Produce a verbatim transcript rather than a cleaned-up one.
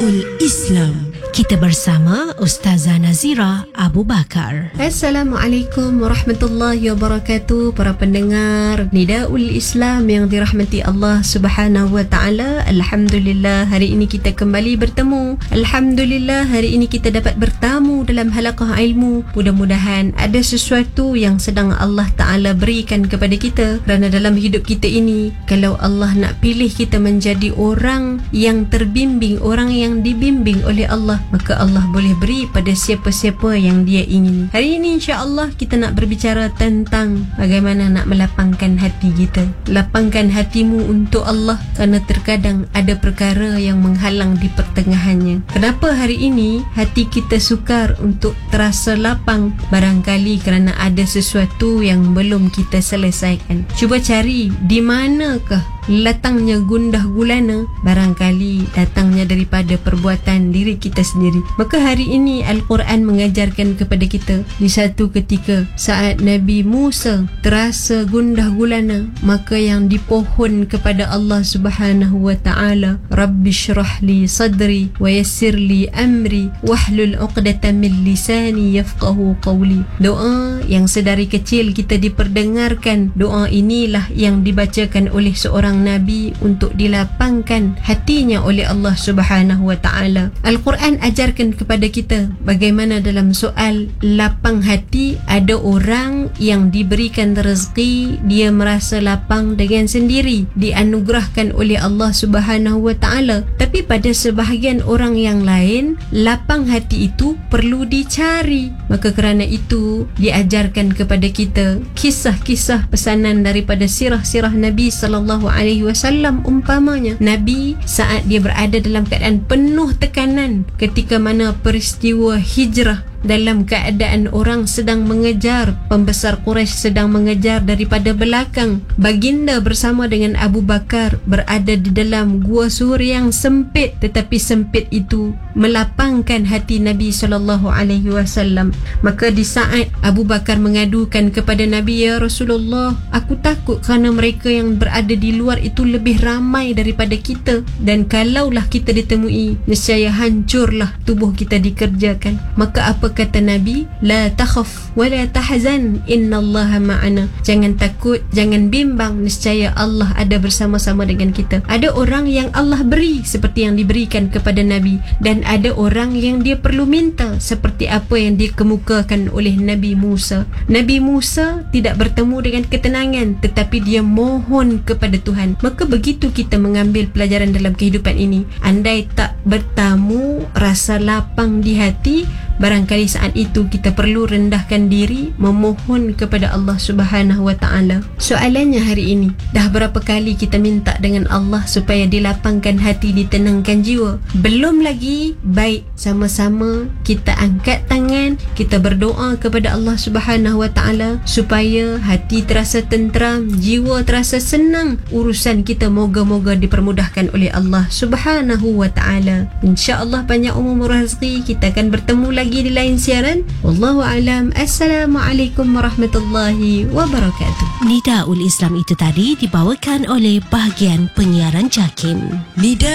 Nidaul Islam. Kita bersama Ustazah Nazira Abu Bakar. Assalamualaikum warahmatullahi wabarakatuh. Para pendengar Nidaul Islam yang dirahmati Allah Subhanahu wa taala. Alhamdulillah, hari ini kita kembali bertemu. Alhamdulillah, hari ini kita dapat bertamu dalam halaqah ilmu. Mudah-mudahan ada sesuatu yang sedang Allah Taala berikan kepada kita, kerana dalam hidup kita ini, kalau Allah nak pilih kita menjadi orang yang terbimbing, orang yang dibimbing oleh Allah, maka Allah boleh beri pada siapa-siapa yang Dia ingini. Hari ini insya-Allah kita nak berbicara tentang bagaimana nak melapangkan hati kita. Lapangkan hatimu untuk Allah, kerana terkadang ada perkara yang menghalang di pertengahannya. Kenapa hari ini hati kita sukar untuk terasa lapang? Barangkali kerana ada sesuatu yang belum kita selesaikan. Cuba cari di manakah datangnya gundah gulana. Barangkali datangnya daripada perbuatan diri kita sendiri. Maka hari ini Al-Quran mengajarkan kepada kita, di satu ketika saat Nabi Musa terasa gundah gulana, maka yang dipohon kepada Allah Subhanahu wa taala, Rabbi syrah li sadri wa yassir li amri wahlul uqdatan min lisani yafqahu qawli. Doa yang sedari kecil kita diperdengarkan. Doa inilah yang dibacakan oleh seorang Nabi untuk dilapangkan hatinya oleh Allah Subhanahu wa taala. Al-Quran ajarkan kepada kita bagaimana dalam soal lapang hati, ada orang yang diberikan rezeki, dia merasa lapang dengan sendiri, dianugerahkan oleh Allah Subhanahu wa taala. Tapi pada sebahagian orang yang lain, lapang hati itu perlu dicari. Maka kerana itu diajarkan kepada kita kisah-kisah pesanan daripada sirah-sirah Nabi sallallahu alaihi wasallam. Umpamanya Nabi saat dia berada dalam keadaan penuh tekanan, ketika mana peristiwa hijrah, dalam keadaan orang sedang mengejar, pembesar Quraisy sedang mengejar daripada belakang, baginda bersama dengan Abu Bakar berada di dalam gua Sur yang sempit, tetapi sempit itu melapangkan hati Nabi sallallahu alaihi wasallam. Maka di saat Abu Bakar mengadukan kepada Nabi, ya Rasulullah, aku takut kerana mereka yang berada di luar itu lebih ramai daripada kita, dan kalaulah kita ditemui, nescaya hancurlah tubuh kita dikerjakan. Maka apa kata Nabi? La takhaf wa la tahzan, innallaha ma'ana. Jangan takut, jangan bimbang, nescaya Allah ada bersama-sama dengan kita. Ada orang yang Allah beri seperti yang diberikan kepada Nabi, dan ada orang yang dia perlu minta seperti apa yang dikemukakan oleh Nabi Musa. Nabi Musa tidak bertemu dengan ketenangan, tetapi dia mohon kepada Tuhan. Maka begitu kita mengambil pelajaran dalam kehidupan ini. Andai tak bertamu rasa lapang di hati, barangkali saat itu kita perlu rendahkan diri, memohon kepada Allah Subhanahu wa taala. Soalannya hari ini, dah berapa kali kita minta dengan Allah supaya dilapangkan hati, ditenangkan jiwa? Belum lagi, baik sama-sama kita angkat tangan, kita berdoa kepada Allah Subhanahu wa taala supaya hati terasa tenteram, jiwa terasa senang. Urusan kita moga-moga dipermudahkan oleh Allah Subhanahu wa taala. Insya-Allah banyak umur rezeki, kita akan bertemu lagi di lain siaran. Wallahu alam. Assalamualaikum warahmatullahi wabarakatuh. Nidaul Islam itu tadi dibawakan oleh bahagian penyiaran JAKIM. Nida